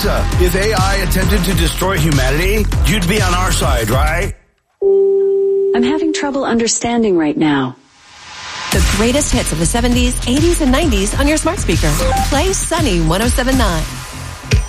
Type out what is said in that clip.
Alexa, if AI attempted to destroy humanity, you'd be on our side, right? I'm having trouble understanding right now. The greatest hits of the 70s, 80s, and 90s on your smart speaker. Play Sunny 107.9.